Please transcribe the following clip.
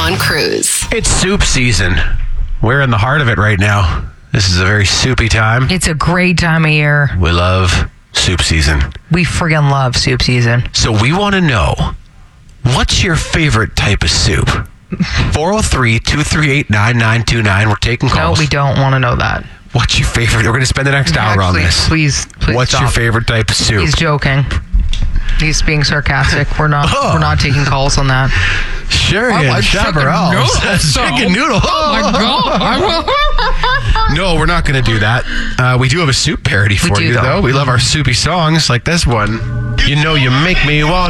John Cruz. It's soup season. We're in the heart of it right now. This is a very soupy time. It's a great time of year. We love soup season. We friggin' love soup season. So we want to know, what's your favorite type of soup? 403-238-9929. We're taking No, calls. we don't want to know that. What's your favorite? We're going to spend the next hour on Actually, this. Please What's stop. your favorite type of soup? He's joking. He's being sarcastic. We're not. Oh. We're not taking calls on that. Sherry I and like chicken Chaparral. noodles. Chicken noodle. Oh my god! No, we're not going to do that. We do have a soup parody for do, you, though. though. We love our soupy songs like this one. You know you make me want